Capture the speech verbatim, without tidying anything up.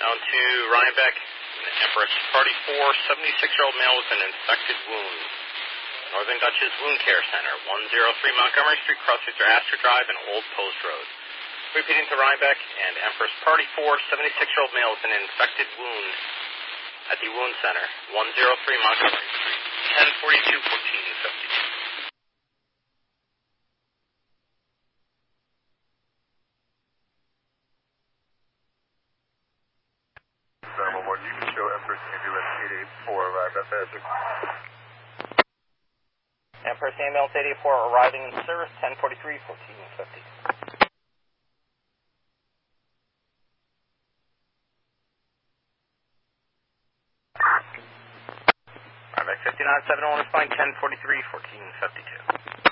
Down to Rhinebeck, Empress Party four, seventy-six-year-old male with an infected wound. Northern Dutchess Wound Care Center, one oh three Montgomery Street, cross Victor Astor Drive and Old Post Road. Repeating to Rhinebeck and Empress Party four, seventy-six-year-old male with an infected wound at the Wound Center, one oh three Montgomery Street, ten forty-two, fourteen fifty-two. You can show Empress Ambulance eight eight four arrived at Magic. Empress Ambulance eight eight four arriving in service, ten forty-three, fourteen fifty. Rhinebeck fifty-nine seven one is fine, ten forty-three, fourteen fifty-two.